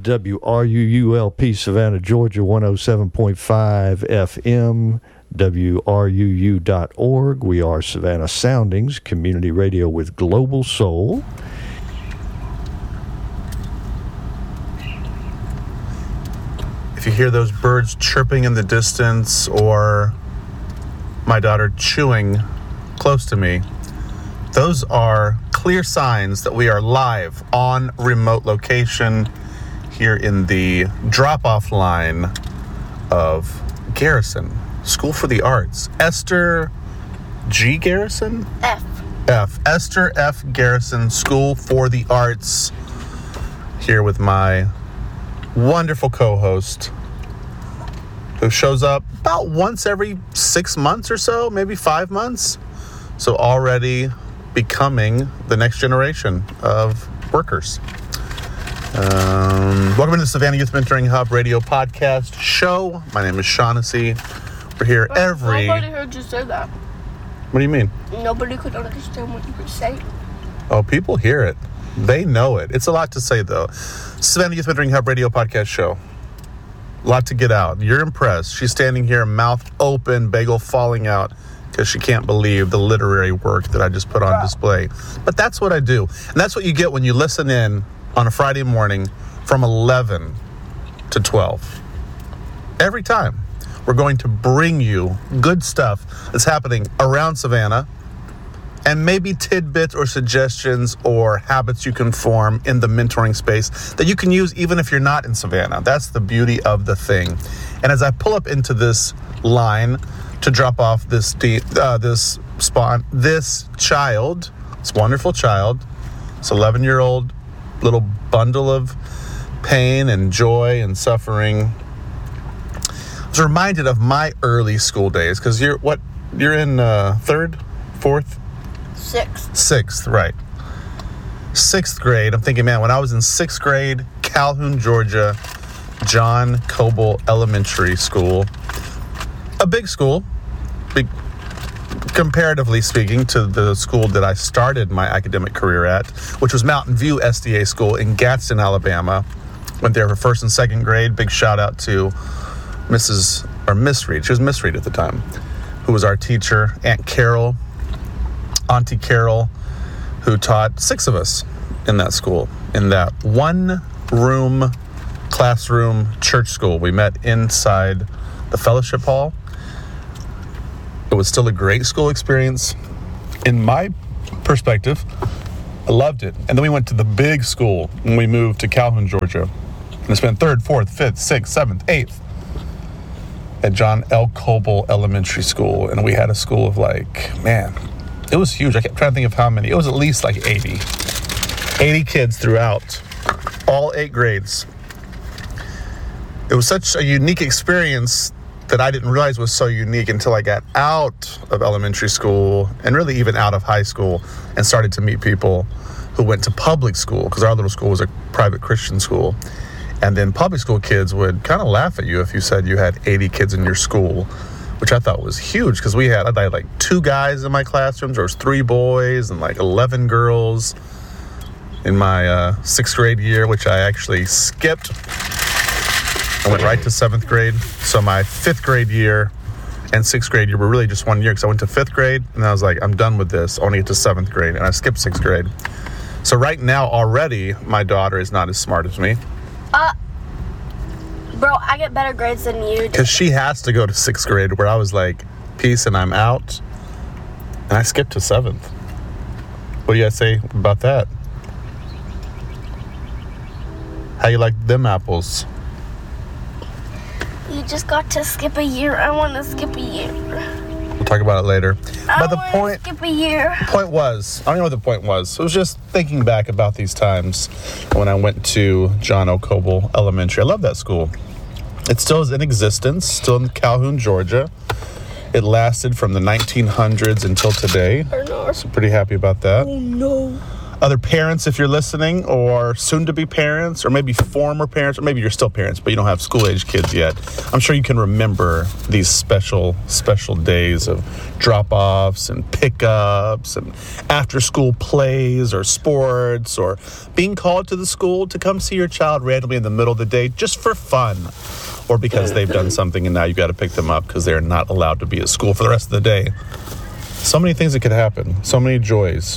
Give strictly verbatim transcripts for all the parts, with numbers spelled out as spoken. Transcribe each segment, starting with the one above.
W R U U L P, Savannah, Georgia, one oh seven point five F M, W R U U dot org. We are Savannah Soundings, community radio with global soul. If you hear those birds chirping in the distance or my daughter chewing close to me, those are clear signs that we are live on remote location here in the drop-off line of Garrison School for the Arts. Esther G. Garrison? F. F. Esther F. Garrison School for the Arts. Here with my wonderful co-host who shows up about once every six months or so, maybe five months. So already becoming the next generation of workers. Um, welcome to the Savannah Youth Mentoring Hub radio podcast show. My name is Shaughnessy. We're here every... Nobody heard you say that. What do you mean? Nobody could understand what you were saying. Oh, people hear it. They know it. It's a lot to say, though. Savannah Youth Mentoring Hub radio podcast show. A lot to get out. You're impressed. She's standing here, mouth open, bagel falling out, because she can't believe the literary work that I just put on display. But that's what I do. And that's what you get when you listen in on a Friday morning from eleven to twelve. Every time, we're going to bring you good stuff that's happening around Savannah and maybe tidbits or suggestions or habits you can form in the mentoring space that you can use even if you're not in Savannah. That's the beauty of the thing. And as I pull up into this line to drop off this de- uh, this spawn, this child, this wonderful child, this eleven-year-old little bundle of pain and joy and suffering. I was reminded of my early school days, because you're what? You're in uh, third, fourth, Sixth. Sixth, right? Sixth grade. I'm thinking, man, when I was in sixth grade, Calhoun, Georgia, John Coble Elementary School. A big school, big, comparatively speaking, to the school that I started my academic career at, which was Mountain View S D A School in Gadsden, Alabama. Went there for first and second grade. Big shout out to Missus or Miss Reed. She was Miss Reed at the time, who was our teacher. Aunt Carol, Auntie Carol, who taught six of us in that school, in that one room, classroom, church school. We met inside the fellowship hall. It was still a great school experience. In my perspective, I loved it. And then we went to the big school when we moved to Calhoun, Georgia. And I spent third, fourth, fifth, sixth, seventh, eighth at John L. Coble Elementary School. And we had a school of like, man, it was huge. I kept trying to think of how many. It was at least like eighty. eighty kids throughout all eight grades. It was such a unique experience that I didn't realize was so unique until I got out of elementary school and really even out of high school and started to meet people who went to public school, because our little school was a private Christian school. And then public school kids would kind of laugh at you if you said you had eighty kids in your school, which I thought was huge, because we had, I had like two guys in my classrooms. There was three boys and like eleven girls in my uh, sixth grade year, which I actually skipped. I went right to seventh grade. So my fifth grade year and sixth grade year were really just one year, because I went to fifth grade and I was like, I'm done with this. I want to get to seventh grade, and I skipped sixth grade. So right now already, my daughter is not as smart as me. Uh, bro, I get better grades than you. Because she has to go to sixth grade, where I was like, peace and I'm out. And I skipped to seventh. What do you guys say about that? How you like them apples? You just got to skip a year. I want to skip a year. We'll talk about it later. I But the want point, to skip a year. point was, I don't know what the point was. It was just thinking back about these times when I went to John O. Coble Elementary. I love that school. It still is in existence, still in Calhoun, Georgia. It lasted from the nineteen hundreds until today. So pretty happy about that. Oh, no. other parents, if you're listening, or soon-to-be parents, or maybe former parents, or maybe you're still parents, but you don't have school-age kids yet. I'm sure you can remember these special, special days of drop-offs and pickups and after-school plays or sports, or being called to the school to come see your child randomly in the middle of the day just for fun, or because they've done something and now you got to pick them up because they're not allowed to be at school for the rest of the day. So many things that could happen. So many joys.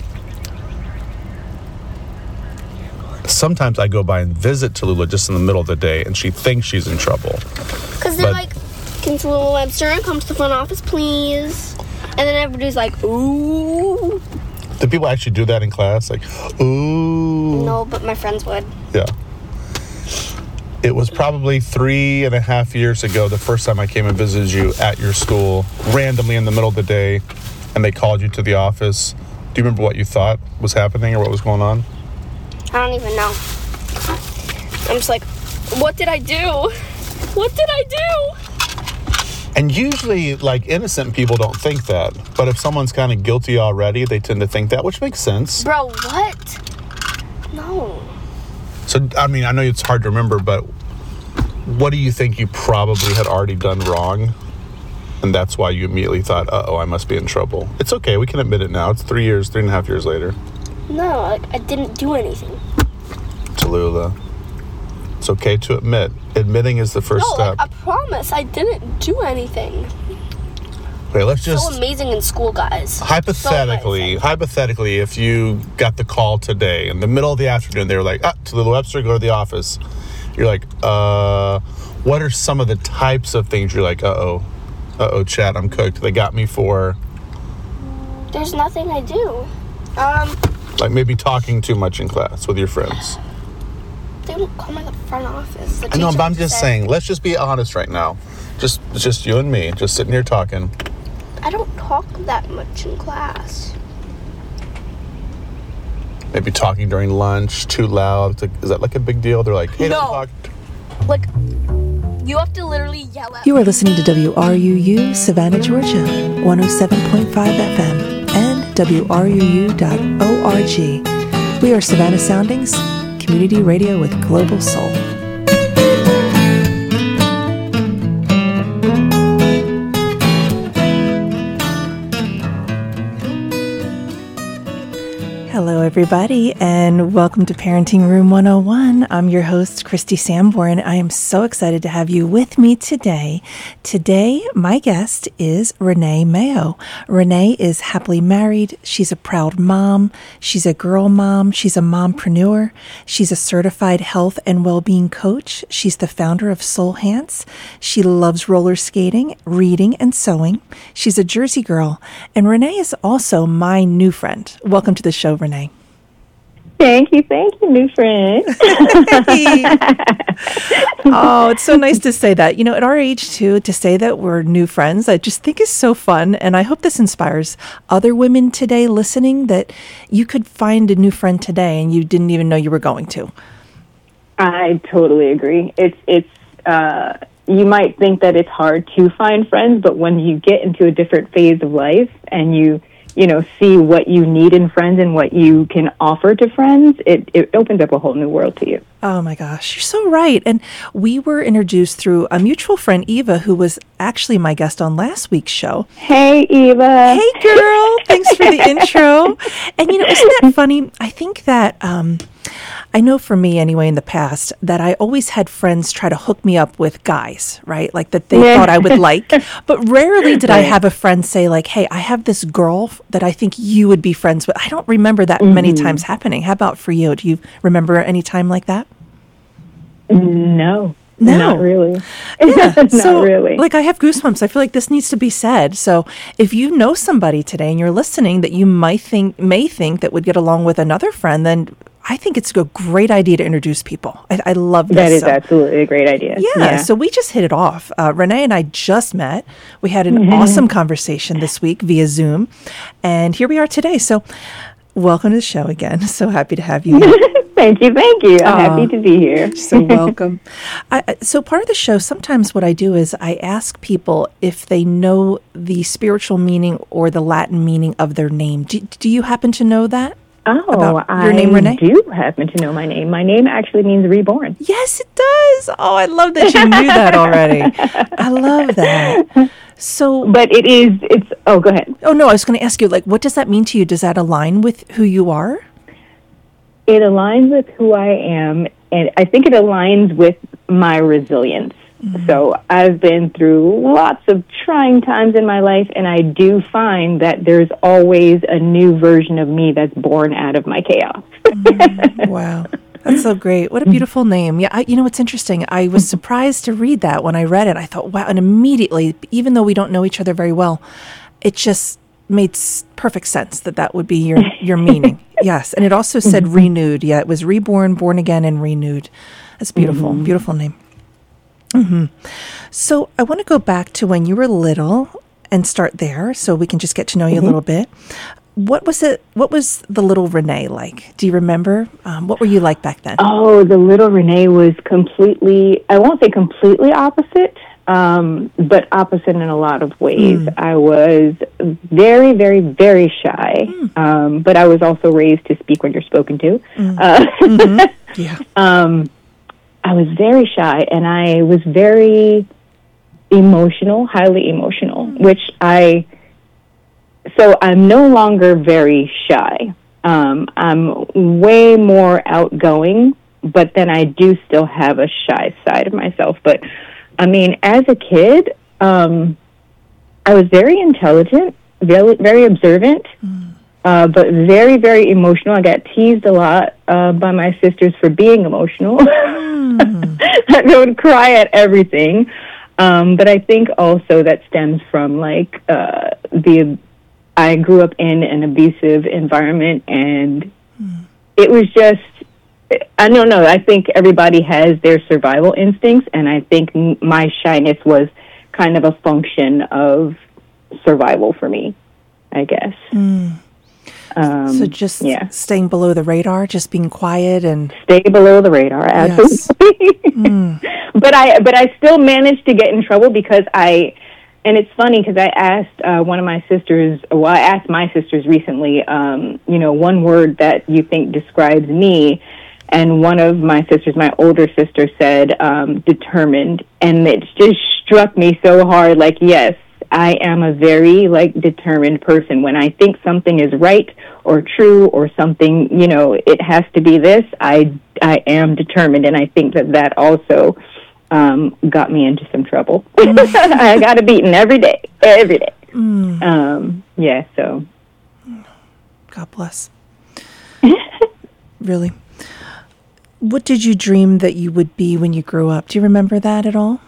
Sometimes I go by and visit Tallulah just in the middle of the day, and she thinks she's in trouble. Because they're like, can Tallulah Webster come to the front office, please? And then everybody's like, ooh. Do people actually do that in class? Like, ooh. No, but my friends would. Yeah. It was probably three and a half years ago, the first time I came and visited you at your school, randomly in the middle of the day, and they called you to the office. Do you remember what you thought was happening or what was going on? I don't even know. I'm just like, what did I do? What did I do? And usually, like, innocent people don't think that. But if someone's kind of guilty already, they tend to think that, which makes sense. Bro, what? No. So, I mean, I know it's hard to remember, but what do you think you probably had already done wrong? And that's why you immediately thought, uh-oh, I must be in trouble. It's okay. We can admit it now. It's three years, three and a half years later. No, like, I didn't do anything. Tallulah, it's okay to admit. Admitting is the first no, step. Like, I promise I didn't do anything. Okay, let's just... So amazing in school, guys. Hypothetically, so hypothetically, if you got the call today, in the middle of the afternoon, they were like, ah, Tallulah Webster, go to the office. You're like, uh, what are some of the types of things you're like, uh-oh, uh-oh, chat, I'm cooked. They got me for... There's nothing I do. Um... Like maybe talking too much in class with your friends. They don't come in the front office. The I know, but I'm just said, saying, let's just be honest right now. Just just you and me, just sitting here talking. I don't talk that much in class. Maybe talking during lunch, too loud. Like, is that like a big deal? They're like, hey, no. don't talk. Like, you have to literally yell at You are listening to W R U U, Savannah, Georgia, one oh seven point five F M. and W R U U dot org. We are Savannah Soundings, community radio with global soul. Hello, everybody, and welcome to Parenting Room one oh one. I'm your host, Christy Sanborn. I am so excited to have you with me today. Today, my guest is Renee Mayo. Renee is happily married. She's a proud mom. She's a girl mom. She's a mompreneur. She's a certified health and well-being coach. She's the founder of Soul Hance. She loves roller skating, reading, and sewing. She's a Jersey girl. And Renee is also my new friend. Welcome to the show, Renee. Thank you, thank you, new friend. Oh, it's so nice to say that. You know, at our age, too, to say that we're new friends, I just think is so fun. And I hope this inspires other women today listening, that you could find a new friend today and you didn't even know you were going to. I totally agree. It's, it's, uh, you might think that it's hard to find friends, but when you get into a different phase of life and you you know, see what you need in friends and what you can offer to friends, it, it opens up a whole new world to you. Oh my gosh, you're so right. And we were introduced through a mutual friend, Eva, who was actually my guest on last week's show. Hey, Eva. Hey, girl. Thanks for the intro. And, you know, isn't that funny? I think that, um, I know for me anyway in the past that I always had friends try to hook me up with guys, right? Like that they yeah. thought I would like. But rarely did right. I have a friend say like, hey, I have this girl that I think you would be friends with. I don't remember that mm-hmm. many times happening. How about for you? Do you remember any time like that? No. No. Not really. Yeah. Not so, really. Like, I have goosebumps. I feel like this needs to be said. So if you know somebody today and you're listening that you might think, may think that would get along with another friend, then I think it's a great idea to introduce people. I, I love this. That is so. absolutely a great idea. Yeah, yeah. So we just hit it off. Uh, Renee and I just met. We had an mm-hmm. awesome conversation this week via Zoom. And here we are today. So welcome to the show again. So happy to have you here. Thank you, thank you. I'm uh, happy to be here. So welcome. I, so part of the show, sometimes what I do is I ask people if they know the spiritual meaning or the Latin meaning of their name. Do, do you happen to know that? Oh, about I your name, Renee? do happen to know my name. My name actually means reborn. Yes, it does. Oh, I love that you knew that already. I love that. So, But it is, it's, oh, go ahead. oh no, I was going to ask you, like, what does that mean to you? Does that align with who you are? It aligns with who I am, and I think it aligns with my resilience. Mm-hmm. So I've been through lots of trying times in my life, and I do find that there's always a new version of me that's born out of my chaos. Mm, wow. That's so great. What a beautiful name. Yeah, I, you know, it's interesting. I was surprised to read that when I read it. I thought, wow, and immediately, even though we don't know each other very well, it just made s- perfect sense that that would be your, your meaning. Yes. And it also said mm-hmm. renewed. Yeah, it was reborn, born again, and renewed. That's beautiful. Mm-hmm. Beautiful name. Mm-hmm. So I want to go back to when you were little and start there so we can just get to know you mm-hmm. a little bit. What was it? What was the little Renee like? Do you remember? Um, what were you like back then? Oh, the little Renee was completely, I won't say completely opposite, um, but opposite in a lot of ways. Mm. I was very, very, very shy, mm. um, but I was also raised to speak when you're spoken to. Mm. Uh, mm-hmm. Yeah. Um, I was very shy, and I was very emotional, highly emotional, mm. which I... So I'm no longer very shy. Um, I'm way more outgoing, but then I do still have a shy side of myself. But, I mean, as a kid, um, I was very intelligent, very, very observant, mm. uh, but very, very emotional. I got teased a lot uh, by my sisters for being emotional. Mm. I would cry at everything. Um, but I think also that stems from, like, uh, the... I grew up in an abusive environment, and mm. it was just, I don't know, I think everybody has their survival instincts, and I think my shyness was kind of a function of survival for me, I guess. Mm. Um, so just yeah. staying below the radar, just being quiet and... Stay below the radar, absolutely. Yes. mm. But I, but I still managed to get in trouble because I... And it's funny because I asked uh, one of my sisters, well, I asked my sisters recently, um, you know, one word that you think describes me. And one of my sisters, my older sister, said um, determined. And it just struck me so hard, like, yes, I am a very, like, determined person. When I think something is right or true or something, you know, it has to be this, I, I am determined. And I think that that also... Um, got me into some trouble. I got a beating every day, every day. Mm. Um, yeah, so. God bless. Really. What did you dream that you would be when you grew up? Do you remember that at all?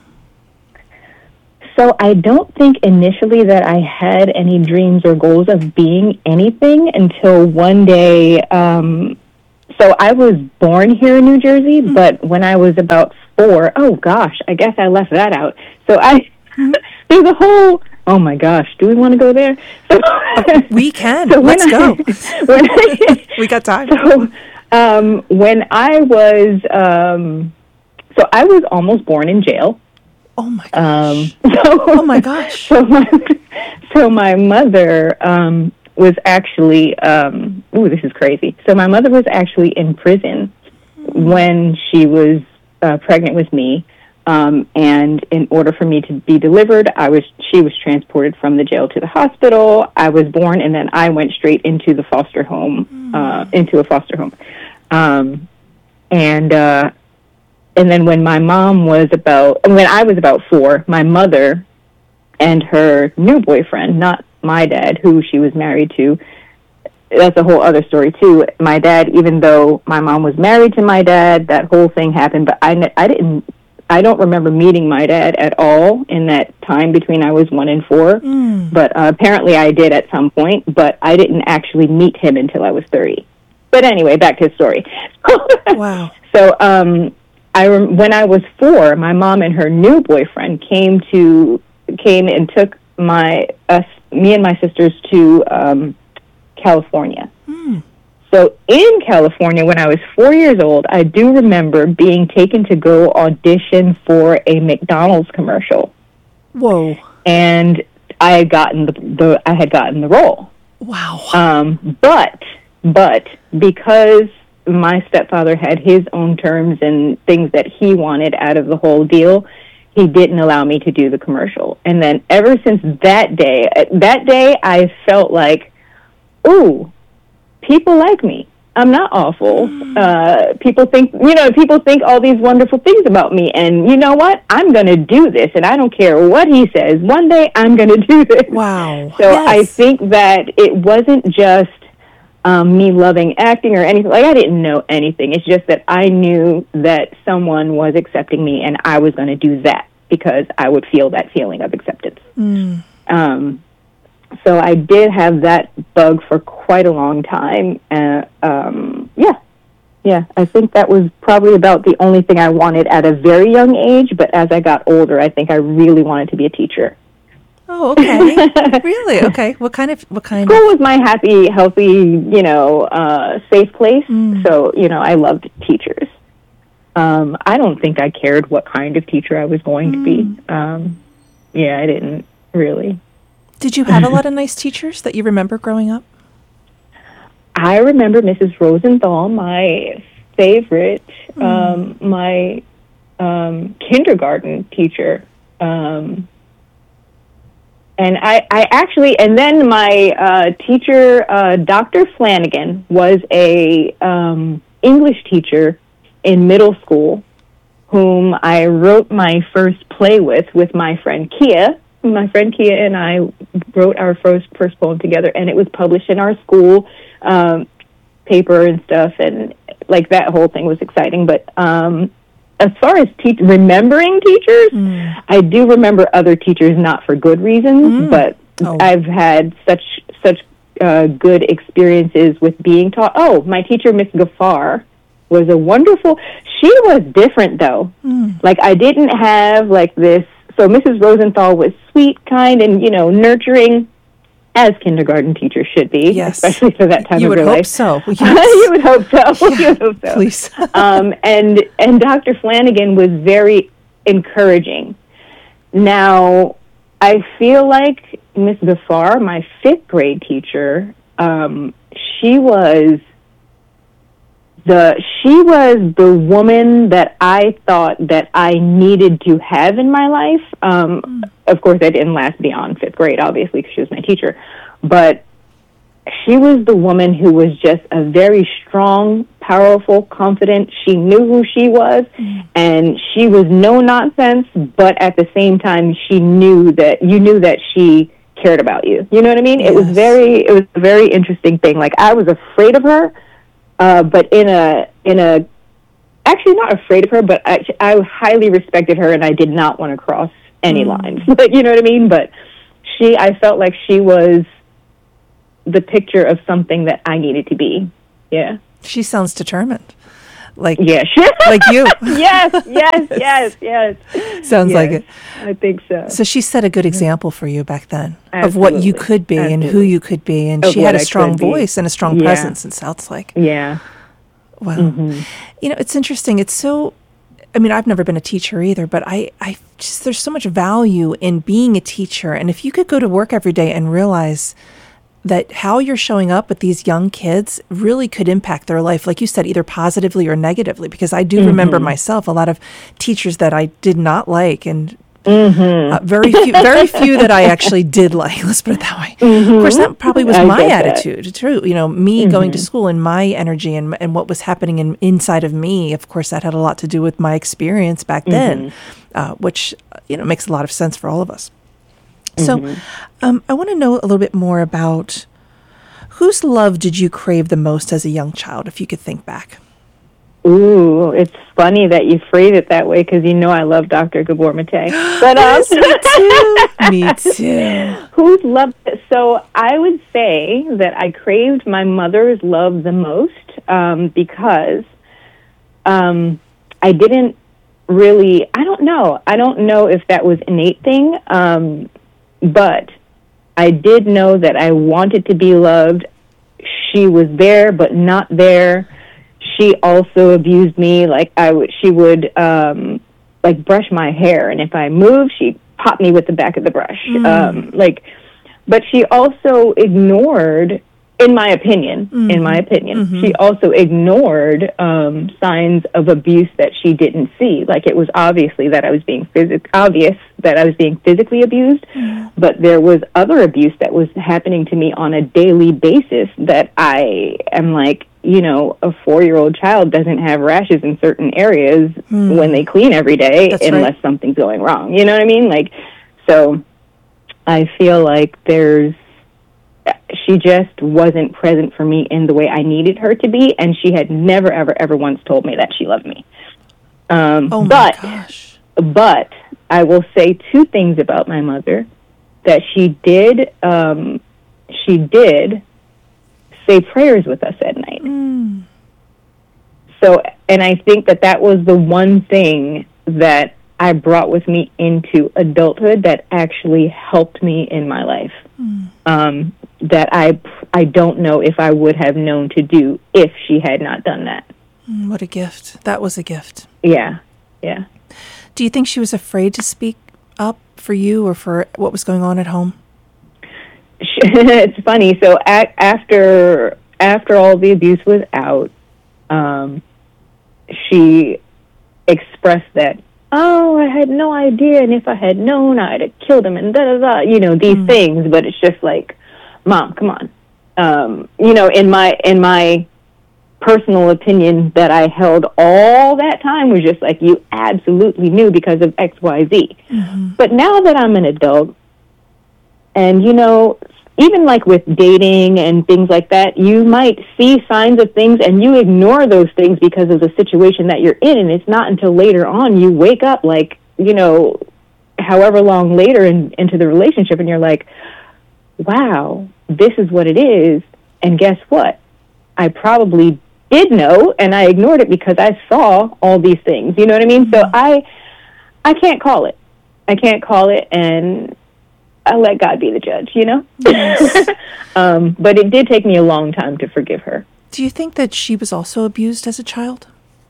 So I don't think initially that I had any dreams or goals of being anything until one day. Um, so I was born here in New Jersey, mm. but when I was about Or, oh gosh, I guess I left that out. So I, mm-hmm. there's a whole, oh my gosh, do we want to go there? So, oh, we can, so let's I, go. When I, we got time. So um, when I was, um, so I was almost born in jail. Oh my gosh. Um, so, oh my gosh. So my, so my mother um, was actually, um, ooh, this is crazy. So my mother was actually in prison mm-hmm. when she was Uh, pregnant with me, um, and in order for me to be delivered, I was she was transported from the jail to the hospital. I was born, and then I went straight into the foster home, mm. uh, into a foster home, um, and uh, and then when my mom was about, when I was about four, my mother and her new boyfriend, not my dad, who she was married to. That's a whole other story, too. My dad, even though my mom was married to my dad, that whole thing happened, but I, I didn't, I don't remember meeting my dad at all in that time between I was one and four, mm. but uh, apparently I did at some point, but I didn't actually meet him until I was thirty. But anyway, back to his story. Wow. So um, I rem- when I was four, my mom and her new boyfriend came to, came and took my, us, me and my sisters to, um, California. Mm. So in California, when I was four years old, I do remember being taken to go audition for a McDonald's commercial. Whoa! And I had gotten the, the I had gotten the role. Wow! Um, but but because my stepfather had his own terms and things that he wanted out of the whole deal, he didn't allow me to do the commercial. And then ever since that day, that day I felt like, ooh, people like me. I'm not awful. Uh, people think, you know, people think all these wonderful things about me. And you know what? I'm going to do this. And I don't care what he says. One day I'm going to do this. Wow. So Yes. I think that it wasn't just um, me loving acting or anything. Like, I didn't know anything. It's just that I knew that someone was accepting me, and I was going to do that because I would feel that feeling of acceptance. Mm. Um, so I did have that bug for quite a long time. Uh, um, yeah. Yeah, I think that was probably about the only thing I wanted at a very young age, but as I got older, I think I really wanted to be a teacher. Oh, okay. Really? Okay. What kind of, what kind School of? was my happy, healthy, you know, uh, safe place. Mm. So, you know, I loved teachers. Um, I don't think I cared what kind of teacher I was going to be. Um, yeah, I didn't really. Did you have a lot of nice teachers that you remember growing up? I remember Missus Rosenthal, my favorite, um, my um, kindergarten teacher. Um, and I, I actually, and then my uh, teacher, uh, Doctor Flanagan, was a um, English teacher in middle school, whom I wrote my first play with, with my friend Kia. My friend Kia and I wrote our first first poem together, and it was published in our school um, paper and stuff, and like that whole thing was exciting. But um, as far as te- remembering teachers, mm. I do remember other teachers, not for good reasons, mm. but oh. I've had such such uh, good experiences with being taught. Oh, my teacher, Miss Gaffar, was a wonderful. She was different, though. Mm. Like, I didn't have like this. So Missus Rosenthal was sweet, kind, and, you know, nurturing, as kindergarten teachers should be, yes. especially for that time you of your life. So. Yes. you would hope so. Yeah, you would hope so. Please. um, and, and Doctor Flanagan was very encouraging. Now, I feel like Miss Gaffar, my fifth grade teacher, um, she was... The, she was the woman that I thought that I needed to have in my life. Um, mm. Of course, I didn't last beyond fifth grade, obviously, because she was my teacher. But she was the woman who was just a very strong, powerful, confident. She knew who she was, mm. and she was no nonsense, but at the same time, she knew that you knew that she cared about you. You know what I mean? Yes. It was very, it was a very interesting thing. Like, I was afraid of her. Uh, but in a, in a, actually not afraid of her, but I, I highly respected her, and I did not want to cross any mm. lines. But you know what I mean? But she, I felt like she was the picture of something that I needed to be. Yeah. She sounds determined. Like, yeah, like you. yes, yes, yes, yes. Sounds yes, like it. I think so. So she set a good example for you back then. Absolutely. Of what you could be. Absolutely. And who you could be. And of she had a I strong voice and a strong yeah. presence, it sounds like. Yeah. Well, mm-hmm. you know, it's interesting. It's so, I mean, I've never been a teacher either, but I, I just, there's so much value in being a teacher. And if you could go to work every day and realize that how you're showing up with these young kids really could impact their life, like you said, either positively or negatively, because I do mm-hmm. remember myself a lot of teachers that I did not like, and mm-hmm. uh, very few very few that I actually did like, let's put it that way. Mm-hmm. Of course, that probably was I my get attitude, that. True. You know, me mm-hmm. going to school and my energy and and what was happening in, inside of me, of course, that had a lot to do with my experience back then, mm-hmm. uh, which, you know, makes a lot of sense for all of us. So mm-hmm. um, I want to know a little bit more about whose love did you crave the most as a young child, if you could think back? Ooh, it's funny that you phrase it that way, because you know I love Doctor Gabor Mate. But, um, yes, me too. Me too. Whose love? So I would say that I craved my mother's love the most um, because um, I didn't really, I don't know. I don't know if that was an innate thing, um, but I did know that I wanted to be loved. She was there, but not there. She also abused me. Like I would, she would um, like brush my hair, and if I moved, she'd pop me with the back of the brush. Mm. Um, like, but she also ignored in my opinion, mm-hmm. in my opinion, mm-hmm. she also ignored um, signs of abuse that she didn't see. Like, it was obviously that I was being physic obvious that I was being physically abused, mm-hmm. but there was other abuse that was happening to me on a daily basis that I am like, you know, a four-year-old child doesn't have rashes in certain areas mm. when they clean every day. That's unless right. something's going wrong. You know what I mean? Like, so I feel like there's, she just wasn't present for me in the way I needed her to be, and she had never, ever, ever once told me that she loved me. Um, oh my but, gosh. But I will say two things about my mother, that she did, um, she did say prayers with us at night. Mm. So, and I think that that was the one thing that I brought with me into adulthood that actually helped me in my life. Mm. Um, that I, I don't know if I would have known to do if she had not done that. Mm, what a gift. That was a gift. Yeah, yeah. Do you think she was afraid to speak up for you or for what was going on at home? It's funny. So a- after after all the abuse was out, um, she expressed that, oh, I had no idea, and if I had known, I'd have killed him, and da da da. You know, these mm. things. But it's just like, Mom, come on. Um, you know, in my in my personal opinion that I held all that time was just like, you absolutely knew because of X, Y, Z. Mm-hmm. But now that I'm an adult, and, you know, even like with dating and things like that, you might see signs of things and you ignore those things because of the situation that you're in. And it's not until later on you wake up, like, you know, however long later in, into the relationship, and you're like, wow, this is what it is. And guess what? I probably did know, and I ignored it because I saw all these things. You know what I mean? Mm-hmm. So I, I can't call it. I can't call it, and I let God be the judge, you know? Yes. um, but it did take me a long time to forgive her. Do you think that she was also abused as a child?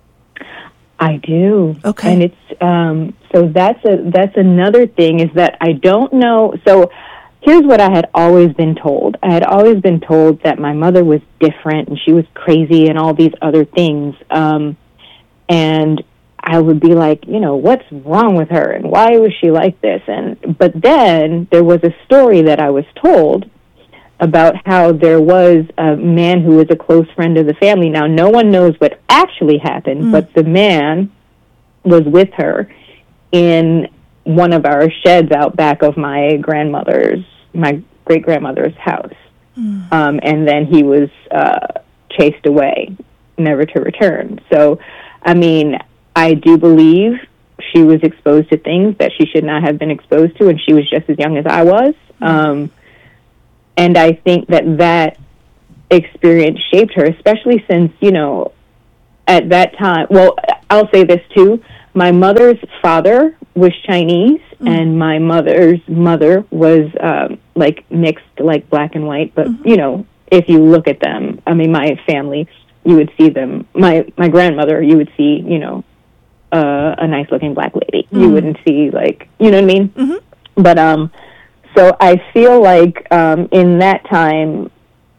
I do. Okay. And it's, um, so that's a, that's another thing, is that I don't know. So here's what I had always been told. I had always been told that my mother was different and she was crazy and all these other things. Um, and I would be like, you know, what's wrong with her and why was she like this? And but then there was a story that I was told about how there was a man who was a close friend of the family. Now, no one knows what actually happened, mm. but the man was with her in one of our sheds out back of my grandmother's, my great-grandmother's house. Mm. Um, and then he was uh, chased away, never to return. So, I mean, I do believe she was exposed to things that she should not have been exposed to, and she was just as young as I was. Mm. Um, and I think that that experience shaped her, especially since, you know, at that time, well, I'll say this too, my mother's father was Chinese, mm. and my mother's mother was um, like mixed, like black and white. But mm-hmm. you know, if you look at them, I mean, my family, you would see them. My my grandmother, you would see, you know, uh, a nice looking black lady. Mm. You wouldn't see, like, you know what I mean. Mm-hmm. But um, so I feel like um, in that time,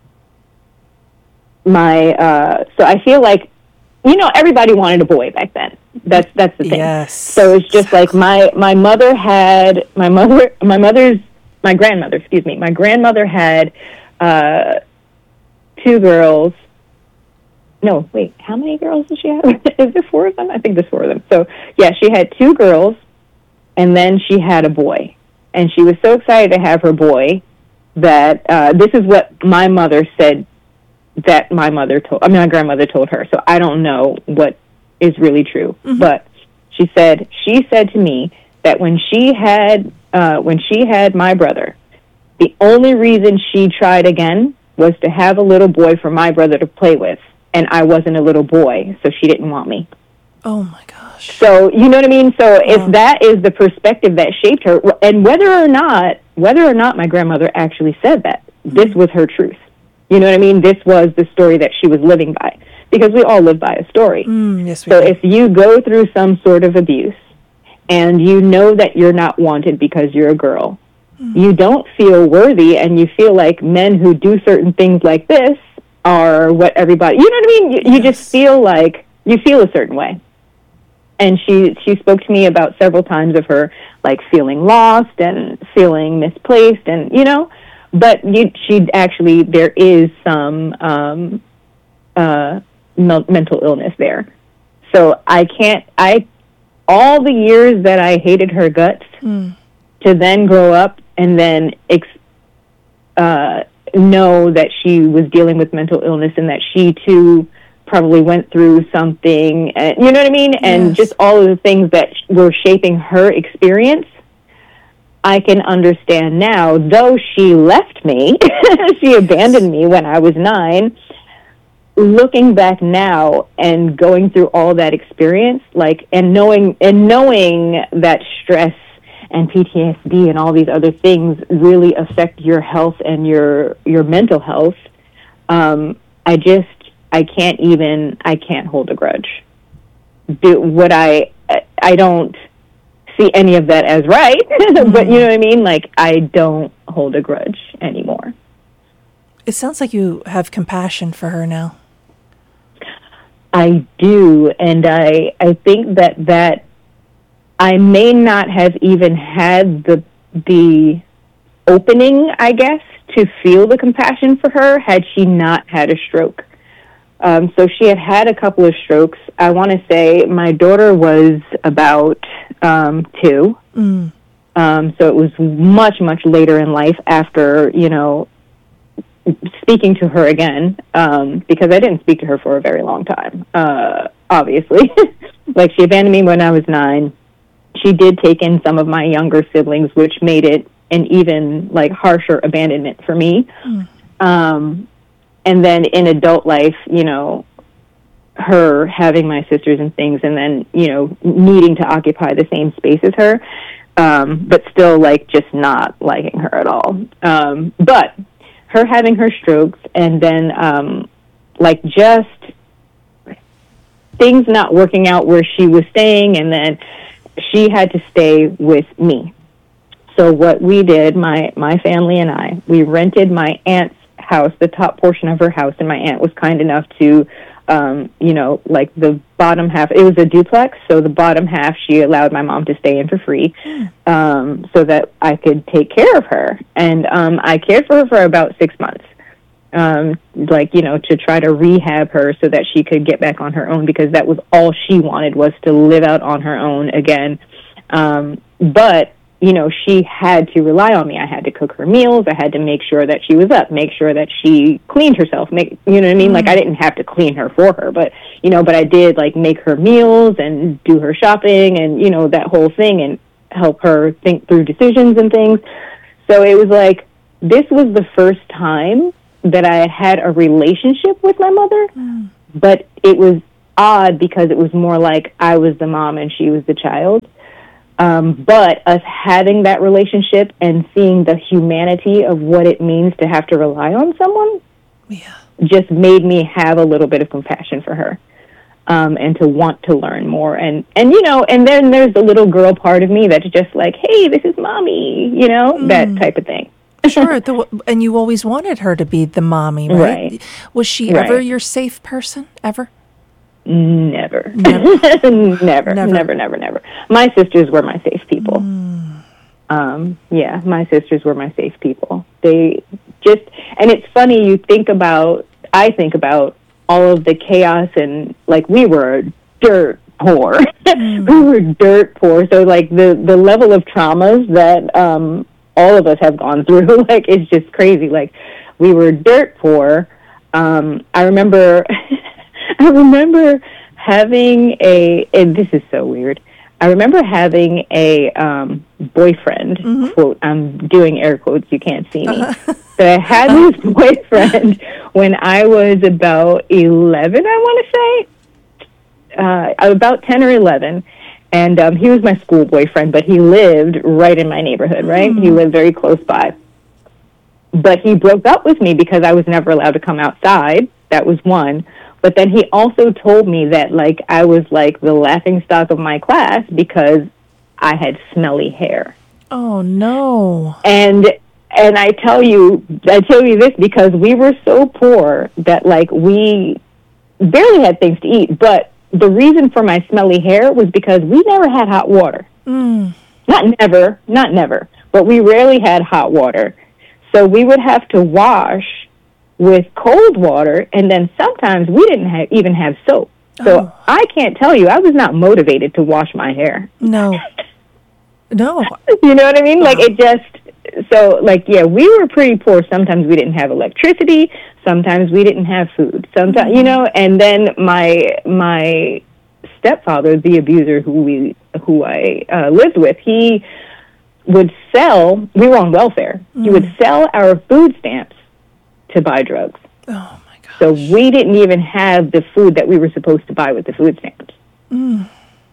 my uh, so I feel like, you know, everybody wanted a boy back then. That's that's the thing. Yes. So it's just like my my mother had my mother my mother's my grandmother excuse me my grandmother had uh, two girls. No, wait, how many girls does she have? Is there four of them? I think there's four of them. So yeah, she had two girls, and then she had a boy, and she was so excited to have her boy that uh, this is what my mother said that my mother told, I mean, my grandmother told her. So I don't know what is really true, mm-hmm. but she said, she said to me that when she had, uh, when she had my brother, the only reason she tried again was to have a little boy for my brother to play with. And I wasn't a little boy, so she didn't want me. Oh my gosh. So, you know what I mean? So wow. if that is the perspective that shaped her, and whether or not, whether or not my grandmother actually said that, mm-hmm. this was her truth. You know what I mean? This was the story that she was living by, because we all live by a story. Mm, yes, we so do. If you go through some sort of abuse and you know that you're not wanted because you're a girl, you don't feel worthy, and you feel like men who do certain things like this are what everybody, you know what I mean? You, you just feel like, you feel a certain way. And she, she spoke to me about several times of her, like, feeling lost and feeling misplaced, and, you know, but you, she actually, there is some um, uh, me- mental illness there. So I can't, I, all the years that I hated her guts, mm. to then grow up and then ex- uh, know that she was dealing with mental illness and that she, too, probably went through something, and, you know what I mean? And yes. just all of the things that were shaping her experience, I can understand now. Though she left me, she abandoned me when I was nine, looking back now and going through all that experience, like, and knowing, and knowing that stress and P T S D and all these other things really affect your health and your, your mental health, um, I just, I can't even, I can't hold a grudge. Do what I, I don't see any of that as right, mm-hmm. but you know what I mean? Like, I don't hold a grudge anymore. It sounds like you have compassion for her now. I do, and I, I think that that I may not have even had the, the opening, I guess, to feel the compassion for her had she not had a stroke. Um, so she had had a couple of strokes. I want to say my daughter was about um, two. Mm. Um, so it was much, much later in life after, you know, speaking to her again, um, because I didn't speak to her for a very long time, uh, obviously. Like, she abandoned me when I was nine. She did take in some of my younger siblings, which made it an even, like, harsher abandonment for me. Mm. Um And then in adult life, you know, her having my sisters and things, and then, you know, needing to occupy the same space as her, um, but still, like, just not liking her at all. Um, but her having her strokes, and then, um, like, just things not working out where she was staying, and then she had to stay with me. So what we did, my, my family and I, we rented my aunt's house, the top portion of her house, and my aunt was kind enough to, um, you know, like the bottom half, it was a duplex, so the bottom half she allowed my mom to stay in for free, um, so that I could take care of her. And um, I cared for her for about six months, um, like, you know, to try to rehab her so that she could get back on her own, because that was all she wanted, was to live out on her own again. Um, but you know, she had to rely on me. I had to cook her meals. I had to make sure that she was up, make sure that she cleaned herself. Make, you know what I mean? Mm. Like, I didn't have to clean her for her, but, you know, but I did, like, make her meals and do her shopping and, you know, that whole thing, and help her think through decisions and things. So it was like, this was the first time that I had a relationship with my mother, mm. but it was odd because it was more like I was the mom and she was the child. Um, but us having that relationship and seeing the humanity of what it means to have to rely on someone, yeah, just made me have a little bit of compassion for her, um, and to want to learn more. And, and, you know, and then there's the little girl part of me that's just like, hey, this is mommy, you know, mm. that type of thing. Sure. The, and you always wanted her to be the mommy, right? right. Was she right. ever your safe person, ever? Never. Never. never, never, never, never, never. My sisters were my safe people. Mm. Um, yeah, my sisters were my safe people. They just, and it's funny, you think about, I think about all of the chaos, and, like, we were dirt poor. Mm. We were dirt poor. So, like, the, the level of traumas that um, all of us have gone through, like, it's just crazy. Like, we were dirt poor. Um, I remember... I remember having a, and this is so weird, I remember having a um, boyfriend, mm-hmm. quote, I'm doing air quotes, you can't see me, uh-huh. but I had this boyfriend when I was about eleven, I want to say, uh, about ten or eleven, and um, he was my school boyfriend, but he lived right in my neighborhood, right? Mm-hmm. He lived very close by. But he broke up with me because I was never allowed to come outside. That was one. But then he also told me that, like, I was, like, the laughingstock of my class because I had smelly hair. Oh, no. And and I tell you, I tell you this because we were so poor that, like, we barely had things to eat. But the reason for my smelly hair was because we never had hot water. Mm. Not never, not never, but we rarely had hot water. So we would have to wash with cold water, and then sometimes we didn't have, even have soap. So Oh. I can't tell you, I was not motivated to wash my hair. No. No. You know what I mean? Like, it just, so, like, yeah, we were pretty poor. Sometimes we didn't have electricity. Sometimes we didn't have food. Sometimes, you know, and then my my stepfather, the abuser who we who I uh, lived with, he would sell, we were on welfare, mm. he would sell our food stamps to buy drugs. Oh, my God. So we didn't even have the food that we were supposed to buy with the food stamps. Mm.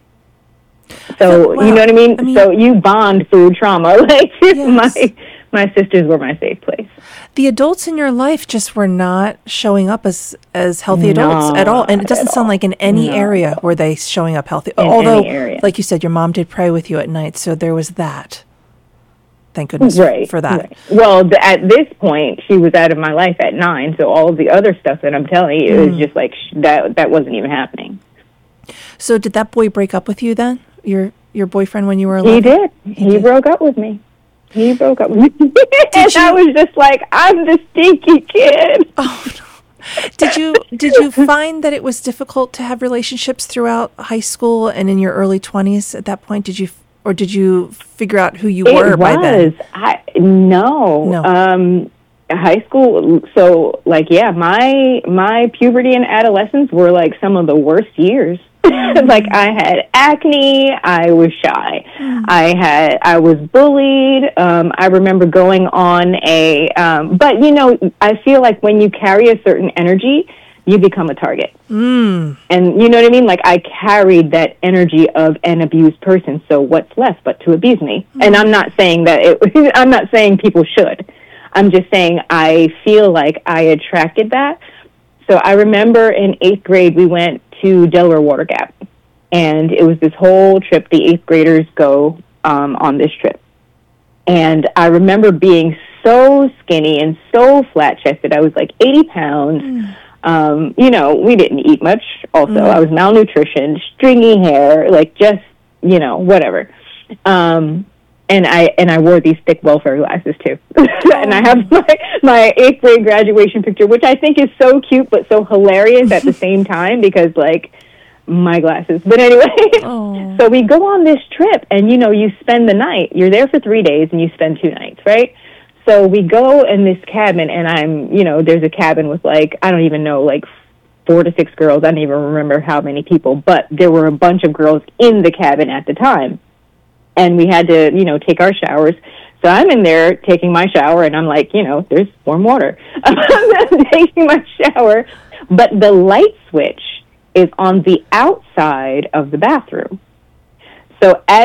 So, Wow. you know what I mean? I mean? So you bond food trauma. Like, Yes. my my sisters were my safe place. The adults in your life just were not showing up as as healthy adults Not at all, and it doesn't at sound all. like in any No. area were they showing up healthy. In Although, any area. like you said, your mom did pray with you at night, so there was that. Thank goodness Right. for that. Right. Well, th- at this point, she was out of my life at nine, so all of the other stuff that I'm telling you Mm. is just like, sh- that that wasn't even happening. So, did that boy break up with you then? Your your boyfriend when you were He eleven? did. He, did. broke up with me. He broke up with me. and you- I was just like, I'm the stinky kid. Oh no. Did you did you find that it was difficult to have relationships throughout high school and in your early twenties at that point? Did you or did you figure out who you were It by then? was. I no. No. Um, high school. So, like, yeah, my my puberty and adolescence were like some of the worst years. Like, I had acne. I was shy. I had. I was bullied. Um, I remember going on a. Um, but you know, I feel like when you carry a certain energy, you become a target. Mm. And you know what I mean? Like, I carried that energy of an abused person, so what's left but to abuse me? Mm. And I'm not saying that it, I'm not saying people should. I'm just saying I feel like I attracted that. So I remember in eighth grade, we went to Delaware Water Gap. And it was this whole trip. The eighth graders go um, on this trip. And I remember being so skinny and so flat-chested. I was like eighty pounds. Mm. Um, you know, we didn't eat much also. Mm. I was malnutritioned, stringy hair, like just, you know, whatever. Um, and I and I wore these thick welfare glasses too. And I have my, my eighth grade graduation picture, which I think is so cute but so hilarious at the same time because, like, my glasses. But anyway, Oh. So we go on this trip and, you know, you spend the night. You're there for three days and you spend two nights, right? So we go in this cabin, and I'm, you know, there's a cabin with, like, I don't even know, like, four to six girls. I don't even remember how many people, but there were a bunch of girls in the cabin at the time. And we had to, you know, take our showers. So I'm in there taking my shower, and I'm like, you know, there's warm water. I'm taking my shower, but the light switch is on the outside of the bathroom. So as